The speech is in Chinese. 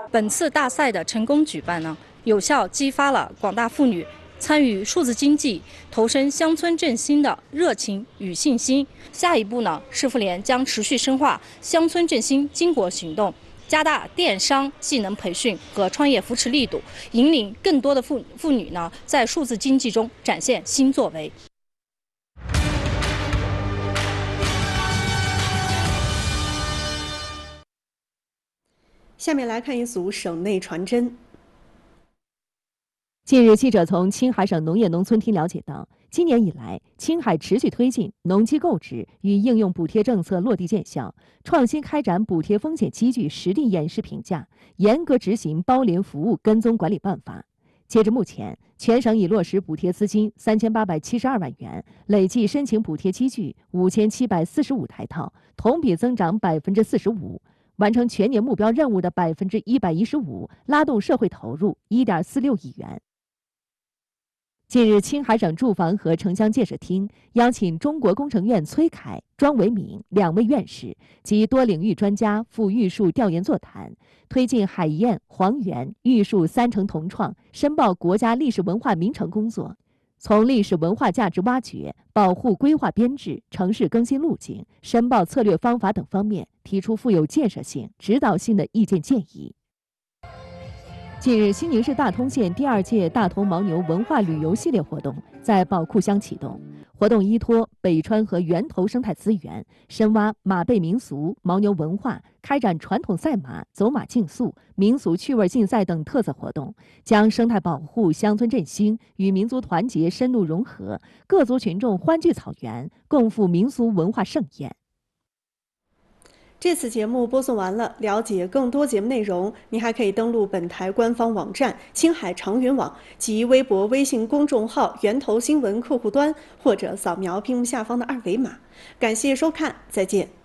本次大赛的成功举办呢，有效激发了广大妇女参与数字经济、投身乡村振兴的热情与信心。下一步呢，市妇联将持续深化乡村振兴巾帼行动，加大电商技能培训和创业扶持力度，引领更多的妇女呢，在数字经济中展现新作为。 下面来看一组省内传真。 近日，记者从青海省农业农村厅了解到，今年以来，青海持续推进农机购置与应用补贴政策落地见效，创新开展补贴风险机制实地演示评价，严格执行包联服务跟踪管理办法。截至目前，全省已落实补贴资金3872万元，累计申请补贴机具5745台套，同比增长45%。完成全年目标任务的115%，拉动社会投入1.46亿元。近日，青海省住房和城乡建设厅邀请中国工程院崔凯、庄维敏2位院士及多领域专家赴玉树调研座谈，推进海晏、黄原、玉树3城同创申报国家历史文化名城工作。从历史文化价值挖掘、保护规划编制、城市更新路径、申报策略方法等方面提出富有建设性、指导性的意见建议。近日，西宁市大通县第2届大同牦牛文化旅游系列活动在宝库乡启动。活动依托北川和源头生态资源，深挖马背民俗、牦牛文化，开展传统赛马、走马竞速、民俗趣味竞赛等特色活动，将生态保护、乡村振兴与民族团结深入融合，各族群众欢聚草原，共赴民俗文化盛宴。 这次节目播送完了，了解更多节目内容，您还可以登录本台官方网站青海长云网及微博、微信公众号源头新闻客户端，或者扫描屏幕下方的2维码。感谢收看，再见。